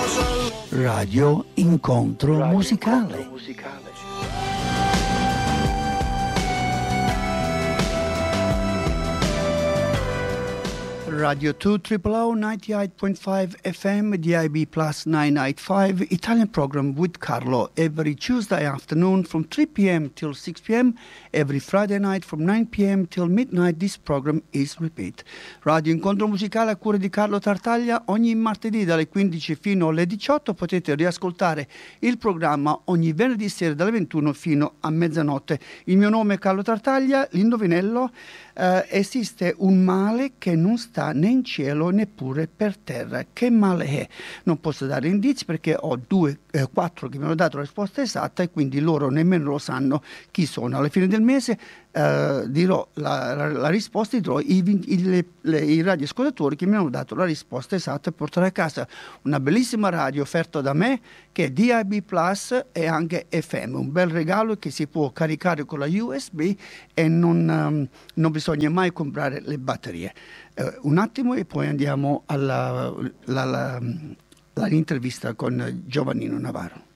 Radio Incontro Musicale. Radio 2 000 98.5 FM, DIB plus 985, Italian program with Carlo every Tuesday afternoon from 3 p.m. till 6 p.m. Every Friday night from 9 p.m. till midnight. This program is repeat. Radio Incontro Musicale a cura di Carlo Tartaglia. Ogni martedì dalle 15 fino alle 18 potete riascoltare il programma ogni venerdì sera dalle 21 fino a mezzanotte. Il mio nome è Carlo Tartaglia, l'indovinello. Esiste un male che non sta né in cielo neppure per terra. Che male è? Non posso dare indizi perché ho 4 che mi hanno dato la risposta esatta e quindi loro nemmeno lo sanno chi sono. Alla fine del mese dirò la risposta, dirò i radioascoltatori che mi hanno dato la risposta esatta e portare a casa una bellissima radio offerta da me che è DAB Plus e anche FM, un bel regalo che si può caricare con la USB e non bisogna mai comprare le batterie. Un attimo e poi andiamo all'intervista con Giovannino Navarro.